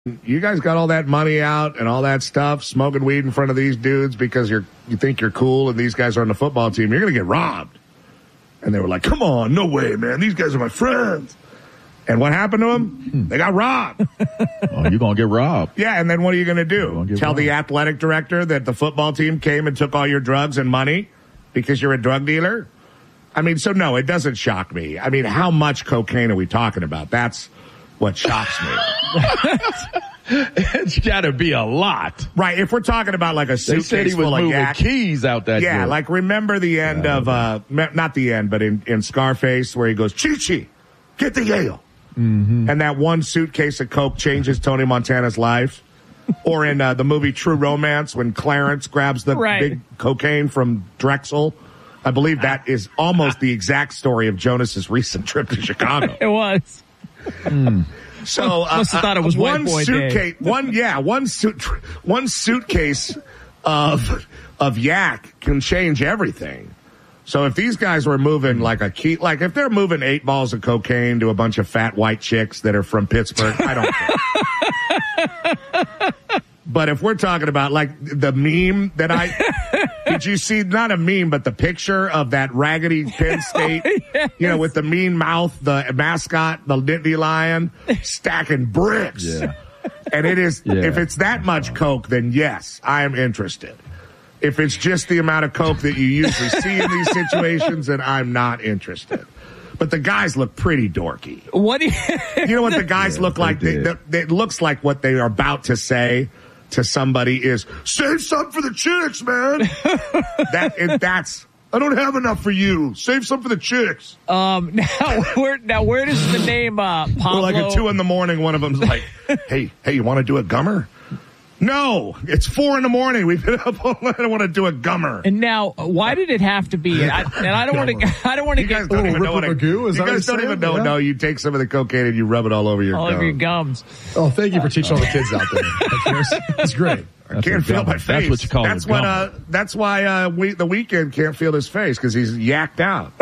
You guys got all that money out and all that stuff, smoking weed in front of these dudes because you think you're cool and these guys are on the football team. You're going to get robbed. And they were like, come on, no way, man. These guys are my friends. And what happened to them? They got robbed. Oh, you're going to get robbed. Yeah, and then what are you going to do? Tell robbed. the athletic director that the football team came and took all your drugs and money because you're a drug dealer? I mean, so no, it doesn't shock me. I mean, how much cocaine are we talking about? That's what shocks me. It's got to be a lot. Right, if we're talking about like a suitcase they said he was full of moving yak, keys out that yeah, door. like remember the end of, not the end, but in Scarface where he goes, Chi-Chi, get the Yale. Mm-hmm. And that one suitcase of coke changes Tony Montana's life. Or in the movie True Romance when Clarence grabs the big cocaine from Drexel. I believe that is almost the exact story of Jonas's recent trip to Chicago. It was. So must have thought it was one White Boy suitcase, Day. one suitcase of yak can change everything. So if these guys were moving like if they're moving 8 balls of cocaine to a bunch of fat white chicks that are from Pittsburgh, I don't care. But if we're talking about like the meme that did you see, not a meme, but the picture of that raggedy Penn State, Yes. With the mean mouth, the mascot, the Nittany Lion, stacking bricks. Yeah. And it is, if it's that much coke, then yes, I am interested. If it's just the amount of coke that you usually see in these situations, then I'm not interested. But the guys look pretty dorky. What do you know what the guys look like? It looks like what they are about to say to somebody is, save some for the chicks, man. That's, I don't have enough for you. Save some for the chicks. Now where does the name Pablo? Or like at 2 a.m, one of them's like, hey, you want to do a gummer? No, it's 4 a.m. We've been up all night. I want to do a gummer. And now, why did it have to be? I don't want to. I don't want to get. Don't even know what you guys don't even know. No, you take some of the cocaine and you rub it all over your gums. Over your gums. Oh, thank you for teaching all the kids out there. That's great. I can't feel my face. That's what you call it. That's why the Weeknd can't feel his face because he's yacked out.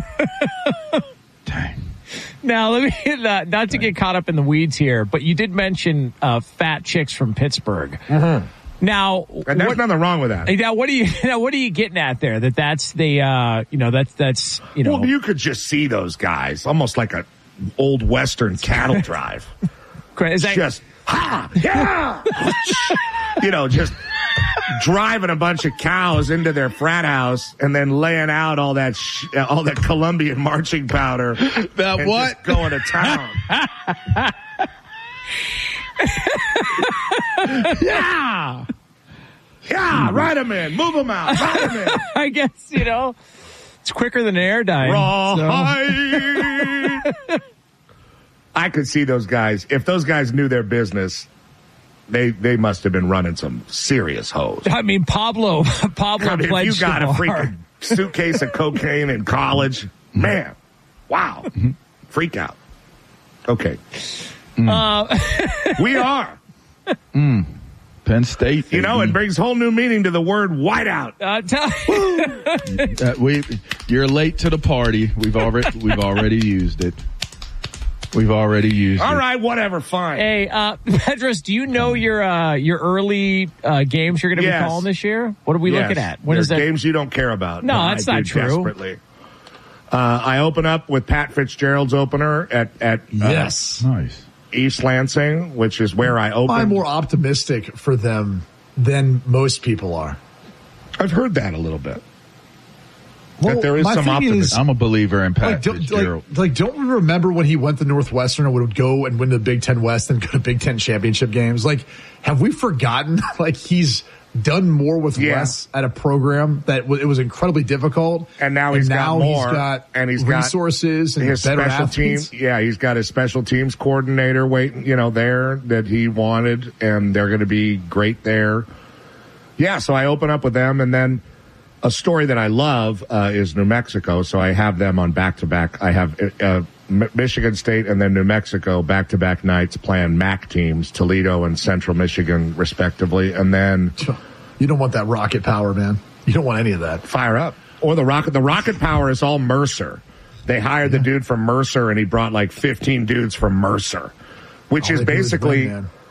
Dang. Now, let me not to get caught up in the weeds here, but you did mention fat chicks from Pittsburgh. Mm-hmm. Now, and there's nothing wrong with that. Now, what are you getting at there? That's the that's. Well, you could just see those guys almost like a old Western cattle drive. Just just driving a bunch of cows into their frat house and then laying out all that Colombian marching powder. That what? Just going to town. Yeah, ride them in. Move them out. Ride them in. I guess, it's quicker than an air dive. So. I could see those guys. If those guys knew their business, they must have been running some serious hoes. I mean, Pablo if you got a freaking suitcase of cocaine in college, man, wow, freak out. Okay, we are. Penn State. It brings whole new meaning to the word whiteout. You're late to the party. We've already used it. All right, whatever, fine. Hey, Pedros, do you know your early games you're going to be calling this year? What are we looking at? When is that? Games you don't care about. No, that's not true. Desperately. I open up with Pat Fitzgerald's opener at yes, nice. East Lansing, which is where I opened. I'm more optimistic for them than most people are. I've heard that a little bit. Well, that there is some optimism. I'm a believer in Pat Fitzgerald. Don't we remember when he went to Northwestern and would go and win the Big Ten West and go to Big Ten championship games? Have we forgotten? He's done more with less at a program that it was incredibly difficult. And now he's got more. He's got resources and his better special athletes. teams. Yeah, he's got his special teams coordinator waiting, there that he wanted, and they're going to be great there. Yeah, so I open up with them, and then a story that I love is New Mexico, so I have them on back-to-back. I have Michigan State and then New Mexico back-to-back nights playing MAC teams, Toledo and Central Michigan, respectively. And then... You don't want that rocket power, man. You don't want any of that. Fire up. Or the rocket power is all Mercer. They hired the dude from Mercer, and he brought 15 dudes from Mercer, which is basically...